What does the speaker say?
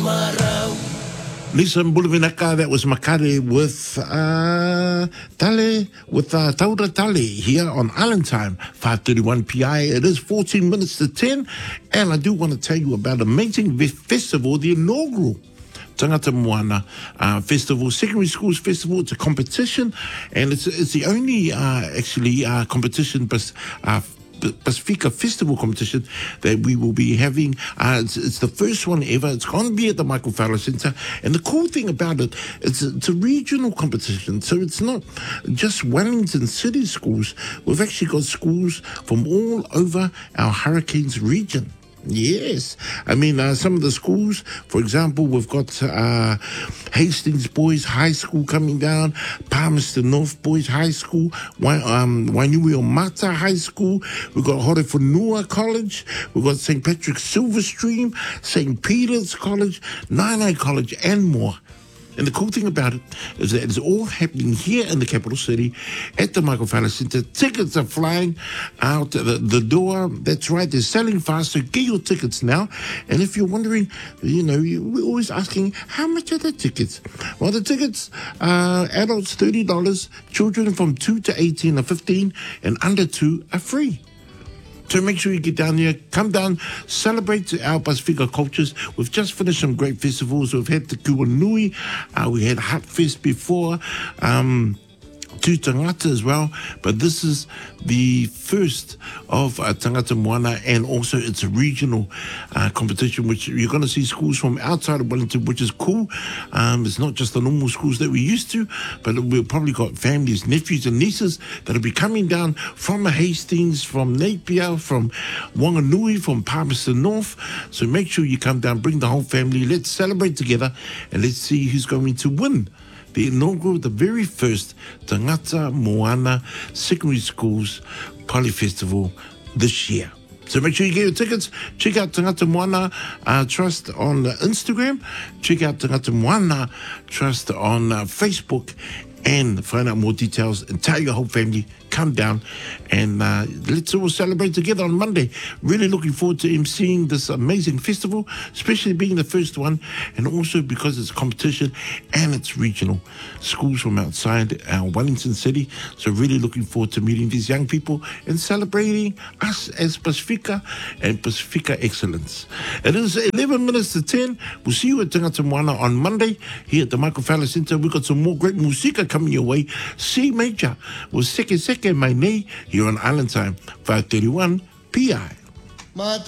Lisa Mbuluvinaka, that was Makare with Tale, with Taura Tale here on Island Time, 5:31 PI. It is 14 minutes to 10, and I do want to tell you about an amazing festival, the inaugural Tangata Moana Festival, Secondary Schools Festival. It's a competition, and it's the only competition, Pacifica Festival competition that we will be having. It's the first one ever. It's going to be at the Michael Fowler Centre. And the cool thing about it, it's a regional competition. So it's not just Wellington City schools. We've actually got schools from all over our Hurricanes region. Yes. I mean, some of the schools, for example, we've got Hastings Boys High School coming down, Palmerston North Boys High School, Wainui Mata High School, we've got Horewhenua College, we've got St. Patrick's Silverstream, St. Peter's College, Nainai College, and more. And the cool thing about it is that it's all happening here in the capital city at the Michael Fowler Centre. Tickets are flying out the door. That's right, they're selling fast, so get your tickets now. And if you're wondering, we're always asking, how much are the tickets? Well, the tickets, adults $30, children from 2 to 18 are 15, and under 2 are free. So make sure you get down there, come down, celebrate our Pacifica cultures. We've just finished some great festivals. We've had the Kuanui, we had Hut Fest before, two Tangata as well, but this is the first of Tangata Moana, and also it's a regional competition, which you're going to see schools from outside of Wellington, which is cool. It's not just the normal schools that we used to, but we've probably got families, nephews and nieces that will be coming down from Hastings, from Napier, from Wanganui, from Palmerston North. So make sure you come down, bring the whole family, let's celebrate together, and let's see who's going to win the inaugural, the very first Tangata Moana Secondary Schools Poly Festival this year. So make sure you get your tickets. Check out Tangata Moana Trust on Instagram. Check out Tangata Moana Trust on Facebook, and find out more details and tell your whole family, come down and let's all celebrate together on Monday. Really looking forward to emceeing this amazing festival, especially being the first one, and also because it's a competition and it's regional. Schools from outside our Wellington City. So really looking forward to meeting these young people and celebrating us as Pacifica and Pacifica excellence. It is 11 minutes to 10. We'll see you at Tangata Moana on Monday here at the Michael Fowler Centre. We've got some more great musika coming your way. C Major with Seke Seke Mai Nei here on Island Time, 5:31 PI.